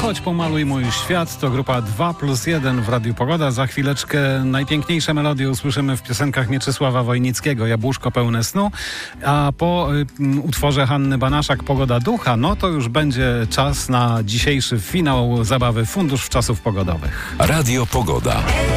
Chodź pomaluj mój świat to grupa 2+1 w Radiu Pogoda. Za chwileczkę najpiękniejsze melodie usłyszymy w piosenkach Mieczysława Wojnickiego, Jabłuszko pełne snu, a po utworze Hanny Banaszak Pogoda ducha, no to już będzie czas na dzisiejszy finał zabawy Fundusz Czasów Pogodowych. Radio Pogoda.